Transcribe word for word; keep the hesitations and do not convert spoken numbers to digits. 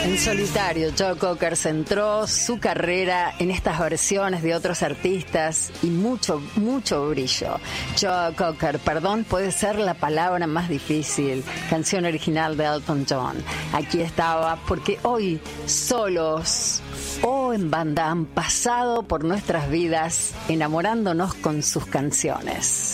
En solitario, Joe Cocker centró su carrera en estas versiones de otros artistas y mucho, mucho brillo. Joe Cocker, perdón, puede ser la palabra más difícil. Canción original de Elton John. Aquí estaba, porque hoy, solos o en banda, han pasado por nuestras vidas enamorándonos con sus canciones.